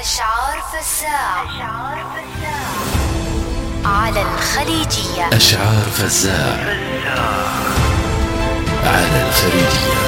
أشعار فزاع على الخليجية. أشعار فزاع على الخليجية.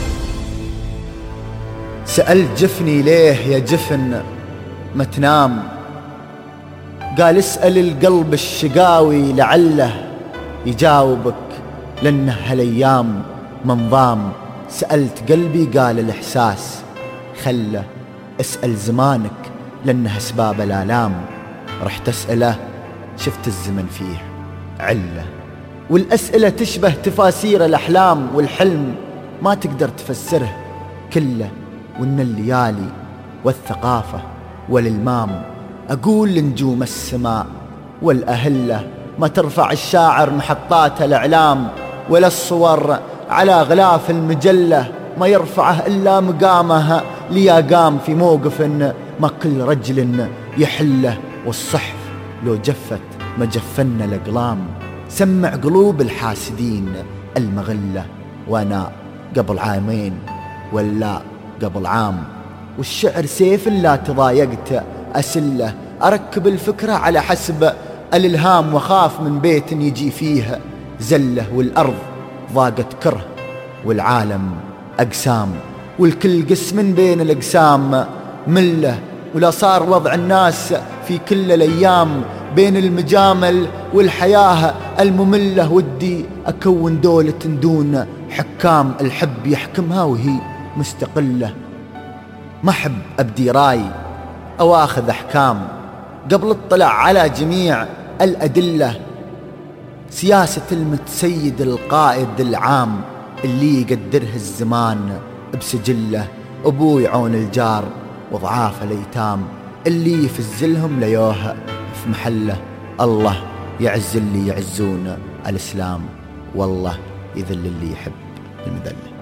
سألت جفني ليه يا جفن ما تنام، قال اسأل القلب الشقاوي لعله يجاوبك، لأنه هالأيام منظام. سألت قلبي قال الإحساس خله، اسأل زمانك لأنه أسباب الآلام. رحت أسأله شفت الزمن فيه علة، والأسئلة تشبه تفاسير الأحلام، والحلم ما تقدر تفسره كله. وإن الليالي والثقافة والإلمام أقول لنجوم السماء والأهلة ما ترفع الشاعر محطات الإعلام، ولا الصور على غلاف المجلة ما يرفعه إلا مقامها ليا قام في موقف ما كل رجل يحله. والصحف لو جفت ما جفن الأقلام، سمع قلوب الحاسدين المغلة، وأنا قبل عامين ولا قبل عام. والشعر سيف لا تضايقت أسله، أركب الفكرة على حسب الإلهام، وخاف من بيت يجي فيه زله. والأرض ضاقت كره والعالم أقسام، والكل قسم بين الأقسام مله. ولا صار وضع الناس في كل الأيام بين المجامل والحياة المملة. ودي أكون دولة دون حكام، الحب يحكمها وهي مستقلة. ما أحب أبدي راي أو أخذ أحكام قبل اطلع على جميع الأدلة. سياسة المتسيد القائد العام اللي يقدره الزمان بسجله، أبوي عون الجار وضعاف الأيتام اللي يفزلهم ليوه في محله. الله يعز اللي يعزون الإسلام، والله يذل اللي يحب المذلة.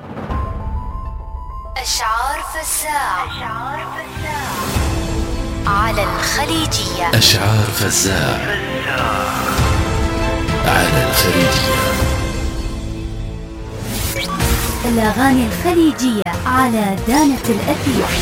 أشعار فزاع على الخليجية. أشعار فزاع على الخليجية. الأغاني الخليجية على دانة الأثير.